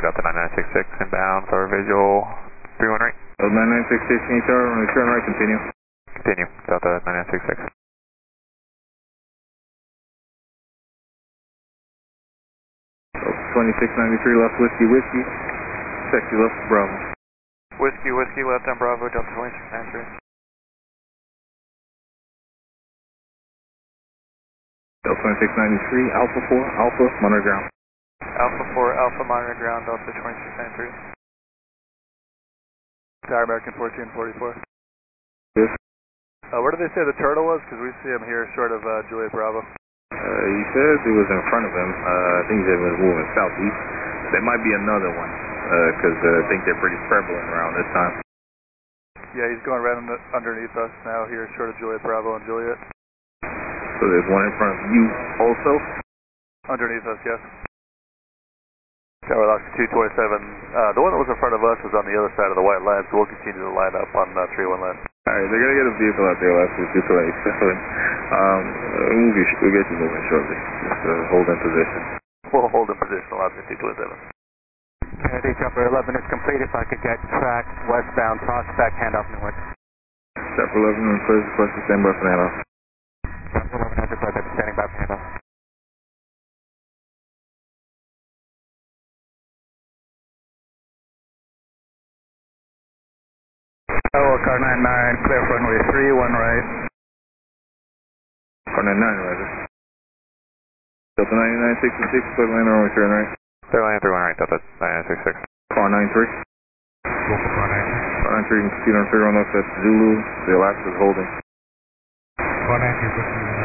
Delta 9966 inbound for visual 31 right. Delta 9966, can you turn on the turn right, continue? Continue, Delta 9966. 2693 left whiskey, sexy left Bravo. Whiskey, left on Bravo, Delta 2693. Delta 2693, Alpha 4, Alpha, monitor ground. Alpha 4, Alpha monitor ground, Delta 2693. Tower American 1444. Yes. Where did they say the turtle was? Because we see him here short of Juliet Bravo. He says it was in front of him. I think he said it was moving southeast. There might be another one, because I think they're pretty prevalent around this time. Yeah, he's going right underneath us now here short of Juliet Bravo and Juliet. So there's one in front of you also? Underneath us, yes. Tower Lock 227. The one that was in front of us was on the other side of the white line, so we'll continue to line up on 311. Alright, they're gonna get a vehicle out there last week, too late. We'll get you moving shortly. Just hold in position. We'll hold in position, Alaska 227. Kennedy Jumper 11 is complete. If I could get track westbound prospect, handoff Newark. Chopper 11 request to stand by for handoff. Chopper 11 has requested standing by for handoff. Tower car 99, clear for runway 3, 1 right. Car 99, Roger. Delta 9966, clear line runway 3 right. Clear line 31 right, Delta 9966. Car 93. Car 93, you can proceed on 3 on left, that's Zulu. The Alaska's holding. Car 93,